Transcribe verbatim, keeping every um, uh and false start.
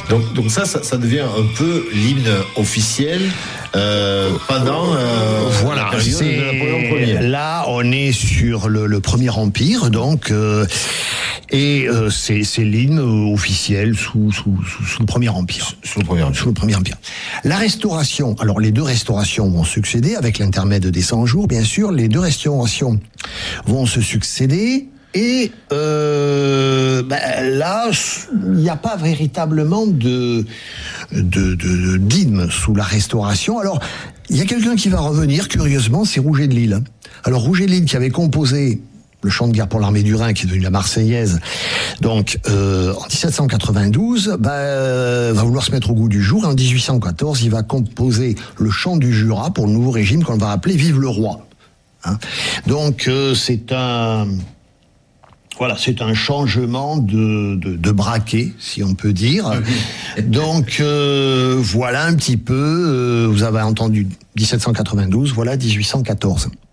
Donc, donc ça, ça, ça devient un peu l'hymne officiel euh, pendant euh, voilà, la période de Napoléon Ier. Là, on est sur le, le Premier Empire, donc, euh, et euh, c'est, c'est l'hymne officiel sous, sous, sous, sous le Premier Empire. Sous le Premier Empire. Sous le Premier Empire. La Restauration, alors les deux restaurations vont succéder, avec l'intermède des cent jours, bien sûr, les deux restaurations vont se succéder. Et euh, ben là, il n'y a pas véritablement de, de, de d'hymne sous la Restauration. Alors, il y a quelqu'un qui va revenir, curieusement, c'est Rouget de Lille. Alors, Rouget de Lille qui avait composé le chant de guerre pour l'armée du Rhin, qui est devenu la Marseillaise, donc euh, en dix-sept cent quatre-vingt-douze, ben, euh, va vouloir se mettre au goût du jour. En dix-huit cent quatorze, il va composer le chant du Jura pour le nouveau régime qu'on va appeler Vive le Roi. Hein. Donc, euh, c'est un... Voilà, c'est un changement de, de, de braquet, si on peut dire. Donc, euh, voilà un petit peu, euh, vous avez entendu dix-sept cent quatre-vingt-douze, voilà dix-huit cent quatorze.